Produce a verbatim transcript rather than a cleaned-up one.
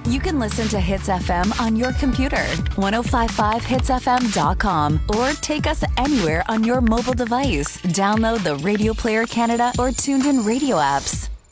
You can listen to Hits F M on your computer, ten fifty-five hits f m dot com, or take us anywhere on your mobile device. Download the Radio Player Canada or TuneIn Radio apps.